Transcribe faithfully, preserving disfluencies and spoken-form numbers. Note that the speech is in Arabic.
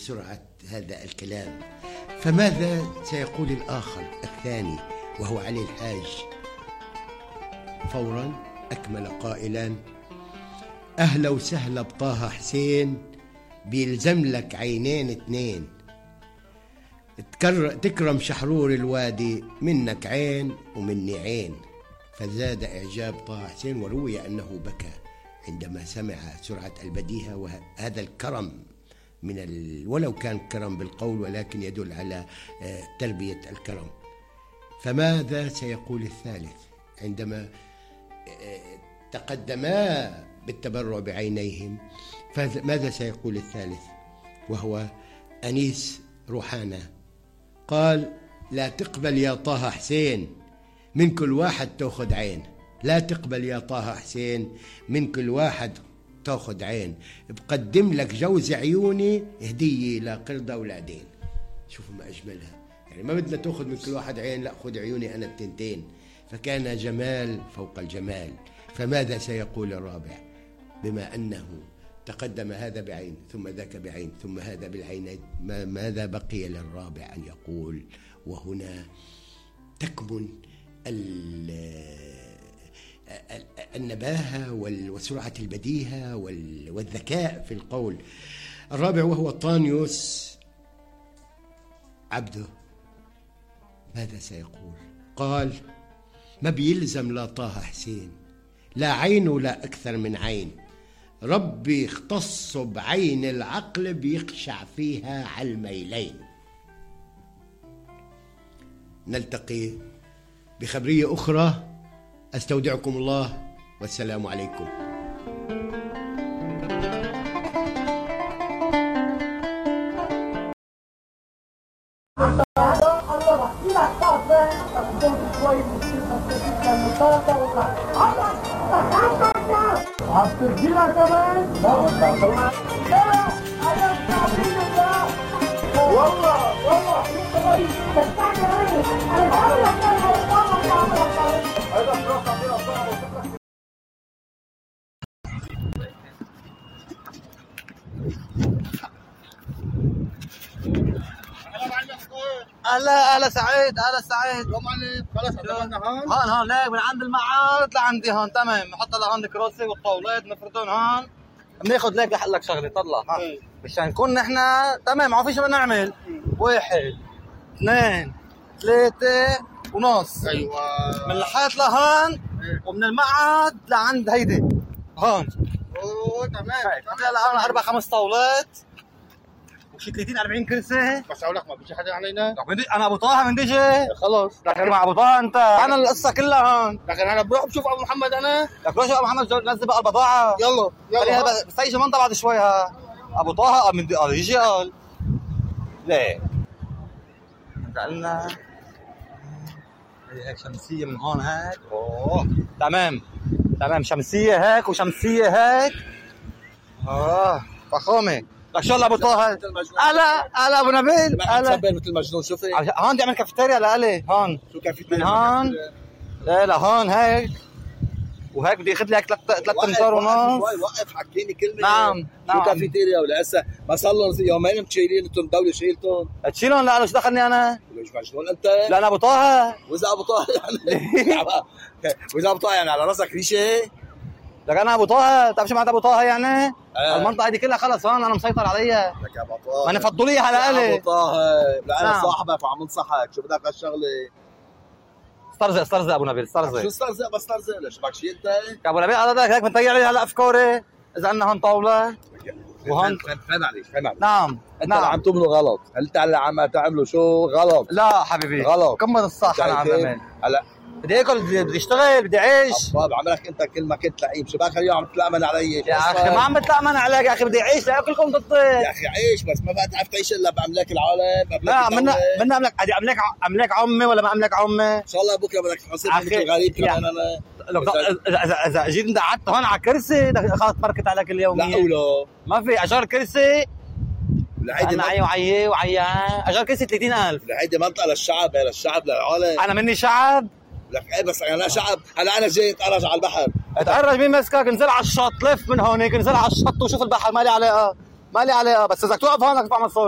بسرعة هذا الكلام. فماذا سيقول الآخر الثاني وهو علي الحاج؟ فورا أكمل قائلا: أهلا وسهلا بطه حسين، بيلزم لك عينين اتنين، تكرم شحرور الوادي، منك عين ومني عين. فزاد إعجاب طه حسين، وروي أنه بكى عندما سمع سرعة البديهة وهذا الكرم من ال... ولو كان كرم بالقول ولكن يدل على تربية الكرم. فماذا سيقول الثالث عندما تقدما بالتبرع بعينيهم؟ فماذا سيقول الثالث وهو أنيس روحانة؟ قال: لا تقبل يا طه حسين من كل واحد تأخذ عين، لا تقبل يا طه حسين من كل واحد تأخذ عين، بقدم لك جوز عيوني هدية لقرد أولادين. شوفوا ما أجملها، يعني ما بدنا تأخذ من كل واحد عين، لا خذ عيوني أنا التنتين. فكان جمال فوق الجمال. فماذا سيقول الرابع بما أنه تقدم هذا بعين ثم ذاك بعين ثم هذا بالعينين؟ ماذا بقي للرابع أن يقول؟ وهنا تكمن النباهة وسرعة البديهة والذكاء في القول. الرابع وهو طانيوس عبده، ماذا سيقول؟ قال: ما بيلزم لا طه حسين لا عين ولا أكثر من عين، ربي اختص بعين العقل بيقشع فيها على الميلين. نلتقي بخبرية أخرى، أستودعكم الله والسلام عليكم. اهلا اهلا سعيد، اهلا سعيد. يا معلم خلص عملنا هون هون هون ليك من عند المعاد لعندي هون. تمام، نحط لهون الكراسي والطاولات نفردهم هون. بناخذ ليك لحق لك شغله طلع ها ايه. مشان نكون نحن تمام، ما فيش بدنا نعمل. واحد اثنين ثلاثة ونص. ايوه، من الحيط لهون ايه. ومن المعاد لعند هيدي هون. اوه تمام. هلا هون اربع خمس طاولات وشي ثلاثين أربعين كرسي. بس اقول لك ما بيجي حدا علينا. انا ابو طه من ديجي خلص. لكن مع ابو طه انت انا القصه كلها هون. لكن انا بروح بشوف ابو محمد. انا لك روح شوف ابو محمد نزل بقى البضاعه. يلا يلا بس يجي منطقه بعد شوي. ها ابو طه من قال يجي قال ليه قالنا هيك شمسيه من هون هيك. اوه تمام تمام، شمسيه هيك وشمسيه هيك. اه فخامه. لك شو ابو طه؟ هلا هلا ابو نبيل. هلا مثل المجنون. شوفي هون بدي اعمل كافيتيريا لالي هون. شو كافيتيريا؟ من هون لا لهون هيك وهيك بدي اخذ لك ثلاث ثلاث امتار ونص. وقف حكيني كلمه. نعم شو نعم. كافيتيريا ولا هسه ما صار لهم يومين مشيلين انتم الدوله شيلتهم. تشيلهم؟ لا شو دخلني انا؟ ليش مجنون انت؟ لا انا ابو طه. واذا ابو طه يعني واذا ابو طه يعني على راسك ريشه. لك انا ابو طه، بتعرف شو معناتها ابو طه يعني؟ آه. المنطقه هذه كلها خلص هون انا مسيطر عليها. لك يا ابو طه ما نفضليها على الي. ابو طه لا انا صاحبك وعم انصحك. شو بدك هالشغله؟ استرزق استرزق ابو نبيل استرزق. شو استرزق؟ بس استرزق ليش بدك شيء انت؟ يا ابو نبيل قصدك هيك بنطيع لي هلا افكاري اذا عندنا هون طاوله وهون. فهم عليك فهم عليك. نعم انت نعم. عم تعملوا غلط. انت اللي عم تعملوا شو غلط. لا حبيبي غلط. كمل الصح. انا عم بعمل هلا بدي اكل بدي اشتغل بدي اعيش. طيب عملك انت كل ما كنت لعيب. شو بك اليوم عم تتلامن علي؟ يا اخي ما عم بتلامن عليك يا اخي، بدي اعيش لاكلكم ضدي. يا اخي عيش بس ما بقى تعرف تعيش الا باملاك العالم. لا منا منا املك بدي املك املاك عمي ولا ما املك عمي؟ ان شاء الله بكره بدك تحصل مثل غريب كمان. انا اذا اذا جيت انت قعدت هون على كرسي خلص بركت عليك اليوميه. لا ولا ما في اجار كرسي. هيدي انا عي وعي وعي اجار كرسي ثلاثين ألف. هيدي منطقه للشعب، للشعب للعالم. انا مني شعب. لك ايه بس انا شعب. هلا انا جاي اتقرج على البحر. اتقرج مين مسكك؟ انزل على الشط، لف من هونيك انزل على الشط وشوف البحر. مالي علاقه مالي علاقه، بس اذا توقف هون بدك تدفع مصاري.